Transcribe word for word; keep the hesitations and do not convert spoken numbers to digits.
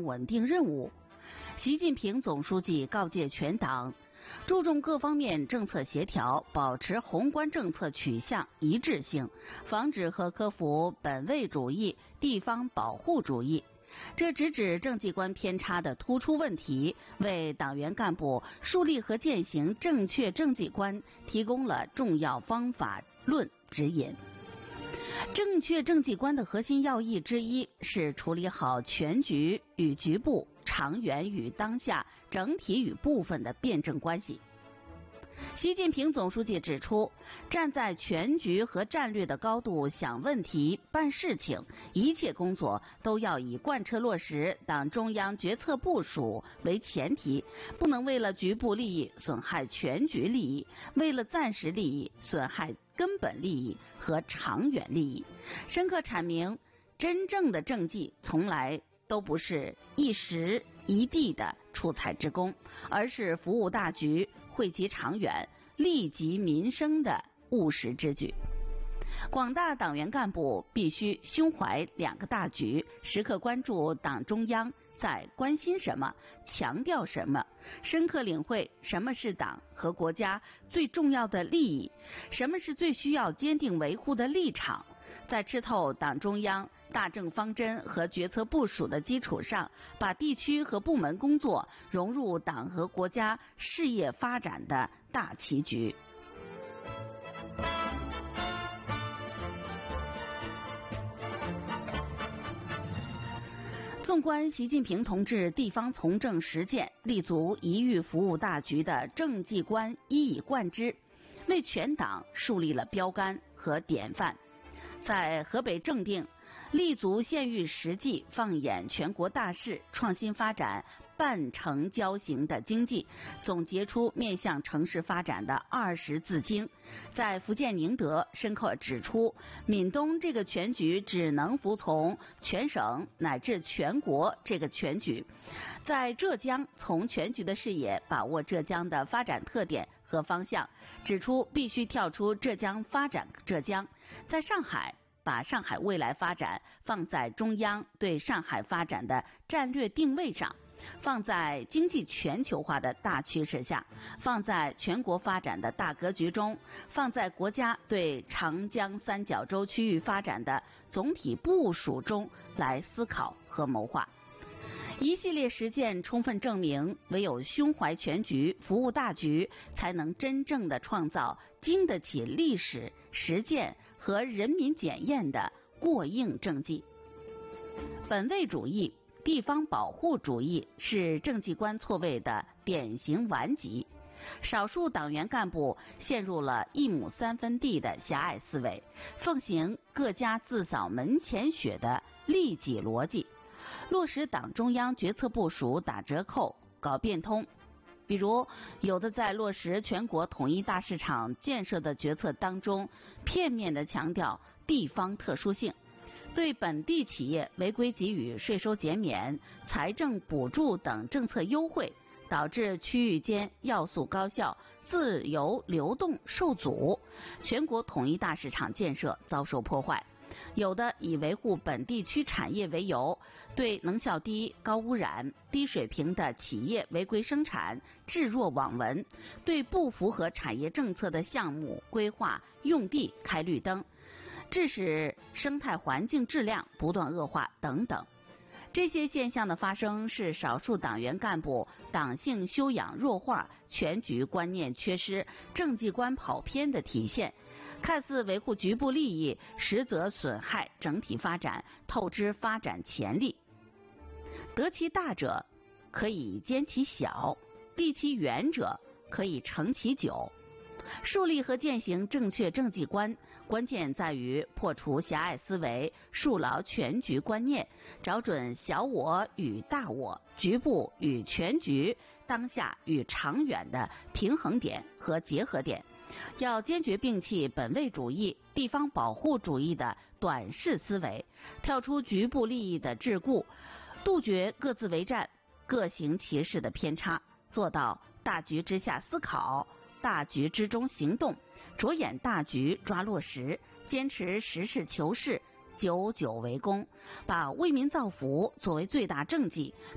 稳定任务。习近平总书记告诫全党，注重各方面政策协调，保持宏观政策取向一致性，防止和克服本位主义、地方保护主义。这直指政绩观偏差的突出问题，为党员干部树立和践行正确政绩观提供了重要方法论指引。正确政绩观的核心要义之一是处理好全局与局部、长远与当下、整体与部分的辩证关系。习近平总书记指出，站在全局和战略的高度想问题、办事情，一切工作都要以贯彻落实党中央决策部署为前提，不能为了局部利益损害全局利益，为了暂时利益损害根本利益和长远利益。深刻阐明，真正的政绩从来都不是一时一地的出彩之功，而是服务大局、惠及长远、利及民生的务实之举。广大党员干部必须胸怀两个大局，时刻关注党中央在关心什么、强调什么，深刻领会什么是党和国家最重要的利益，什么是最需要坚定维护的立场。在吃透党中央大政方针和决策部署的基础上，把地区和部门工作融入党和国家事业发展的大棋局。纵观习近平同志地方从政实践，立足一域服务大局的政绩观一以贯之，为全党树立了标杆和典范。在河北正定，立足县域实际，放眼全国大势，创新发展半城郊型的经济，总结出面向城市发展的二十字经。在福建宁德，深刻指出闽东这个全局只能服从全省乃至全国这个全局。在浙江，从全局的视野把握浙江的发展特点和方向，指出必须跳出浙江发展浙江。在上海，把上海未来发展放在中央对上海发展的战略定位上，放在经济全球化的大趋势下，放在全国发展的大格局中，放在国家对长江三角洲区域发展的总体部署中来思考和谋划。一系列实践充分证明，唯有胸怀全局、服务大局，才能真正的创造经得起历史、实践和人民检验的过硬政绩。本位主义、地方保护主义是政绩观错位的典型顽疾。少数党员干部陷入了一亩三分地的狭隘思维，奉行各家自扫门前雪的利己逻辑，落实党中央决策部署打折扣、搞变通。比如，有的在落实全国统一大市场建设的决策当中，片面地强调地方特殊性，对本地企业违规给予税收减免、财政补助等政策优惠，导致区域间要素高效、自由流动受阻，全国统一大市场建设遭受破坏。有的以维护本地区产业为由，对能效低、高污染、低水平的企业违规生产置若罔闻，对不符合产业政策的项目规划用地开绿灯，致使生态环境质量不断恶化等等。这些现象的发生是少数党员干部党性修养弱化、全局观念缺失、政绩观跑偏的体现。看似维护局部利益，实则损害整体发展，透支发展潜力。得其大者，可以兼其小；立其远者，可以成其久。树立和践行正确政绩观，关键在于破除狭隘思维，树牢全局观念，找准小我与大我、局部与全局、当下与长远的平衡点和结合点。要坚决摒弃本位主义、地方保护主义的短视思维，跳出局部利益的桎梏，杜绝各自为战、各行其事的偏差，做到大局之下思考，大局之中行动，着眼大局抓落实，坚持实事求是，久久为功，把为民造福作为最大政绩，